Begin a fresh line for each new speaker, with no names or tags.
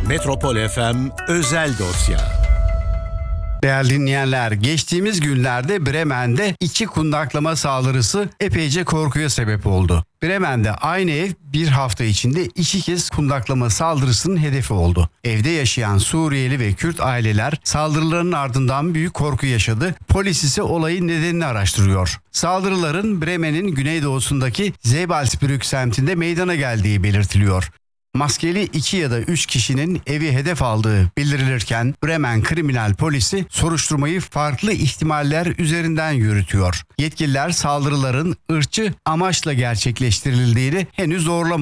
Metropol FM özel dosya.
Değerli dinleyenler, geçtiğimiz günlerde Bremen'de 2 kundaklama saldırısı epeyce korkuya sebep oldu. Bremen'de aynı ev bir hafta içinde 2 kez kundaklama saldırısının hedefi oldu. Evde yaşayan Suriyeli ve Kürt aileler saldırıların ardından büyük korku yaşadı. Polis ise olayın nedenini araştırıyor. Saldırıların Bremen'in güneydoğusundaki Zeebalsbrück semtinde meydana geldiği belirtiliyor. Maskeli 2 ya da 3 kişinin evi hedef aldığı bildirilirken Bremen Kriminal Polisi soruşturmayı farklı ihtimaller üzerinden yürütüyor. Yetkililer saldırıların ırkçı amaçla gerçekleştirildiğini henüz doğrulamadı.